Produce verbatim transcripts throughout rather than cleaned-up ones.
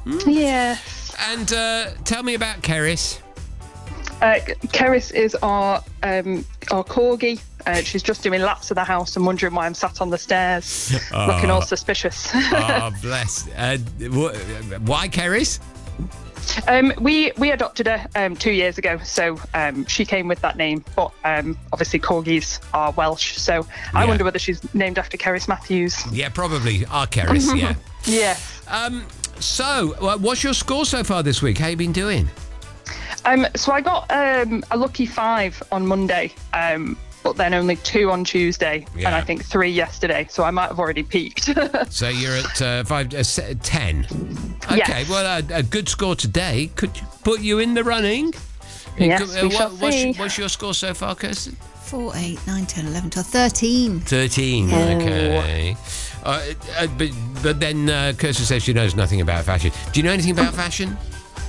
Mm. Yeah. And uh, tell me about Keris. Uh, Keris is our um, our corgi. Uh, she's just doing laps of the house and wondering why I'm sat on the stairs, Oh. looking all suspicious. Oh, bless. Uh, wh- why Keris? um, we we adopted her um, two years ago, so um, she came with that name. But um, obviously corgis are Welsh, so I Yeah. wonder whether she's named after Keris Matthews. Yeah, probably. Our Keris, yeah. Yeah. Um, so, uh, what's your score so far this week? How you been doing? Um, so I got um, a lucky five on Monday, um, but then only two on Tuesday, Yeah. and I think three yesterday. So I might have already peaked. So you're at uh, five, uh, se- ten. Okay, Yes. well, a, a good score today could put you in the running. Yes, Uh, we what- shall what's, see. what's your score so far, Kirsten? Four, eight, nine, ten, eleven, twelve, thirteen. thirteen, okay. Uh, uh, but, but then uh, Kirsten says she knows nothing about fashion. Do you know anything about fashion?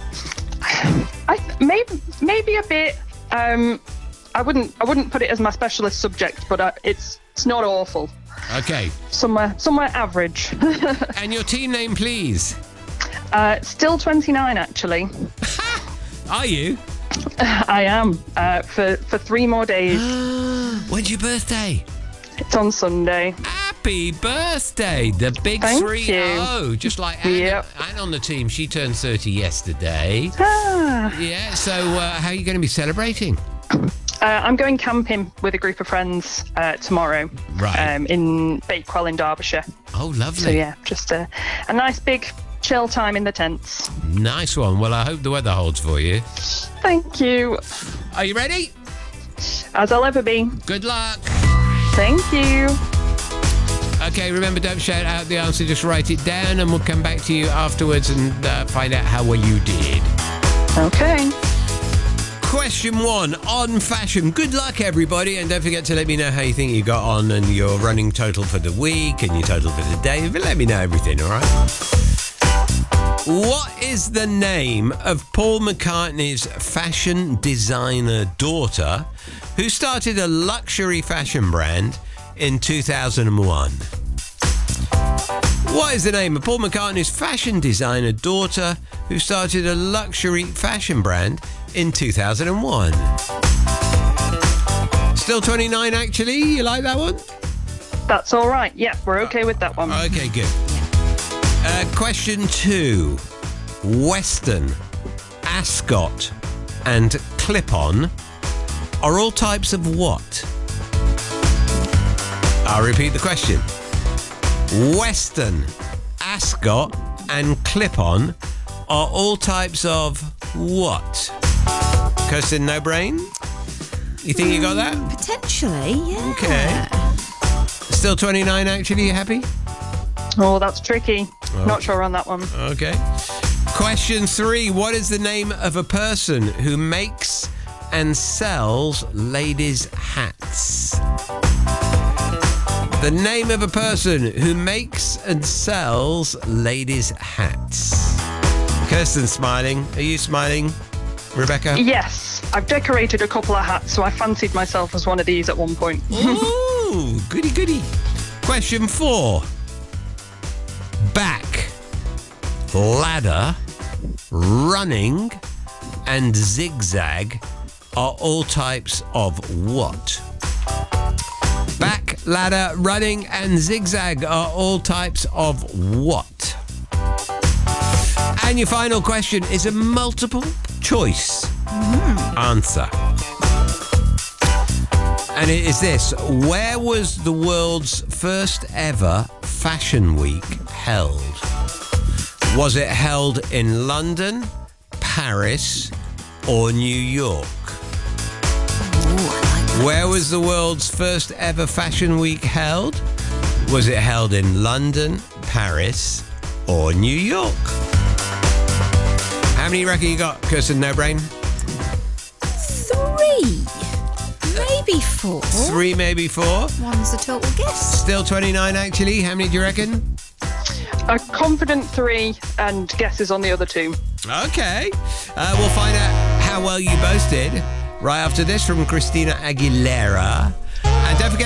I maybe maybe a bit. Um, I wouldn't I wouldn't put it as my specialist subject, but uh, it's it's not awful. Okay. Somewhere somewhere average. And your team name, please. uh, still twenty-nine actually. Are you? I am uh, for for three more days. When's your birthday? It's on Sunday. Happy birthday, the big Thank three you. oh. Just like Anne, Yep. Anne on the team, she turned thirty yesterday. Ah. Yeah, so uh, how are you going to be celebrating? Uh, I'm going camping with a group of friends uh, tomorrow. Right. Um, in Bakewell in Derbyshire. Oh, lovely. So yeah, just a, a nice big chill time in the tents. Nice one. Well, I hope the weather holds for you. Thank you. Are you ready? As I'll ever be. Good luck. Thank you. Okay, remember, don't shout out the answer, just write it down, and we'll come back to you afterwards and uh, find out how well you did. Okay. Question one on fashion. Good luck, everybody, and don't forget to let me know how you think you got on and your running total for the week and your total for the day. But let me know everything, all right? What is the name of Paul McCartney's fashion designer daughter who started a luxury fashion brand in two thousand one? What is the name of Paul McCartney's fashion designer daughter who started a luxury fashion brand in two thousand one? Still twenty-nine, actually. You like that one? That's all right. Yeah, we're okay with that one. Okay, good. Uh, question two. Western, Ascot, and Clip-On are all types of what? I'll repeat the question. Western, Ascot, and Clip-On are all types of what? Kirsten, no brain? You think you got that? Potentially, yeah. Okay. Still twenty-nine, actually. You happy? Oh, that's tricky. Not sure on that one. Okay. Question three. What is the name of a person who makes and sells ladies' hats? The name of a person who makes and sells ladies' hats. Kirsten's smiling. Are you smiling, Rebecca? Yes, I've decorated a couple of hats, so I fancied myself as one of these at one point. Ooh, goody goody. Question four. Back, ladder, running, and zigzag are all types of what? Back, ladder, running, and zigzag are all types of what? And your final question is a multiple choice answer. And it is this. Where was the world's first ever Fashion Week held? Was it held in London, Paris, or New York? Where was the world's first ever Fashion Week held? Was it held in London, Paris, or New York? How many reckon you got, Kirsten No Brain? Three. Maybe four. Three, maybe four. One's the total guess. Still twenty-nine, actually. How many do you reckon? A confident three and guesses on the other two. Okay. Uh, we'll find out how well you both did right after this from Christina Aguilera. And don't forget